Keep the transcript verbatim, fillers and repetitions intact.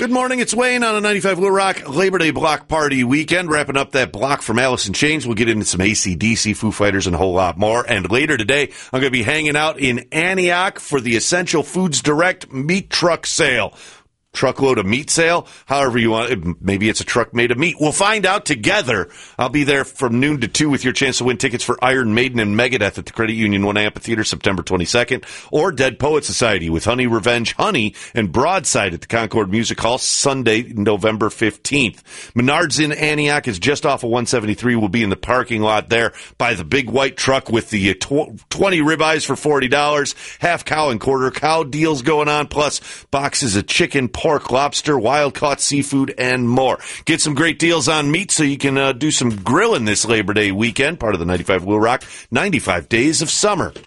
Good morning, it's Wayne on a ninety-five Blue Rock Labor Day block party weekend. Wrapping up that block from Alice in Chains. We'll get into some A C D C, Foo Fighters, and a whole lot more. And later today, I'm going to be hanging out in Antioch for the Essential Foods Direct Meat Truck Sale. Truckload of meat sale, however you want it. Maybe it's a truck made of meat. We'll find out together. I'll be there from noon to two with your chance to win tickets for Iron Maiden and Megadeth at the Credit Union One Amphitheater September twenty-second, or Dead Poet Society with Honey Revenge Honey and Broadside at the Concord Music Hall Sunday, November fifteenth. Menards in Antioch is just off of one seventy-three. We'll be in the parking lot there by the big white truck with the tw- twenty ribeyes for forty dollars, half cow and quarter cow deals going on, plus boxes of chicken, pork, lobster, wild-caught seafood, and more. Get some great deals on meat so you can uh, do some grilling this Labor Day weekend, part of the ninety-five Blue Rock ninety-five Days of Summer.